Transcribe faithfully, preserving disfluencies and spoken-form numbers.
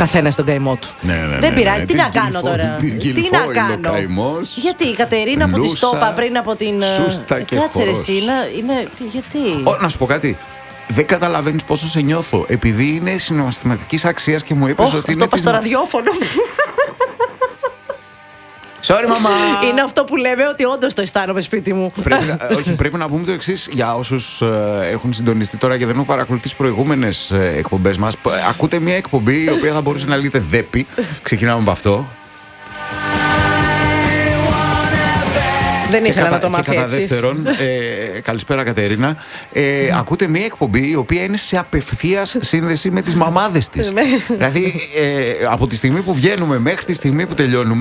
καθένα στον καημό του. Ναι, ναι, ναι, Δεν πειράζει. ναι. Τι Την να κάνω κυλφό- τώρα. την Τι κυλφό να είναι ο κάνω. καημός. Γιατί η Κατερίνα από τη Λούσα, Στόπα πριν από την. σούστα και Κάτσε ρε χορός. εσύ. να- Είναι. Γιατί. Ω, να σου πω κάτι. Δεν καταλαβαίνεις πόσο σε νιώθω. Επειδή είναι συναισθηματικής αξίας και μου είπες Ωχ, ότι αυτό είναι. πας της- στο ραδιόφωνο. Sorry, μαμά! Είναι αυτό που λέμε ότι όντως το αισθάνομαι σπίτι μου. Πρέπει να, όχι, πρέπει να πούμε το εξής για όσους ε, έχουν συντονιστεί τώρα και δεν έχουν παρακολουθήσει προηγούμενες ε, εκπομπές μας. Π- Ακούτε μια εκπομπή η οποία θα μπορούσε να λέγεται Δέπη. Ξεκινάμε από αυτό. Δεν Και ήθελα κατά, να το και μάθει κατά έτσι. δεύτερον, ε, καλησπέρα Κατερίνα. Ε, ακούτε μια εκπομπή η οποία είναι σε απευθείας σύνδεση με τις μαμάδες της. Ναι. Δηλαδή, ε, από τη στιγμή που βγαίνουμε μέχρι τη στιγμή που τελειώνουμε.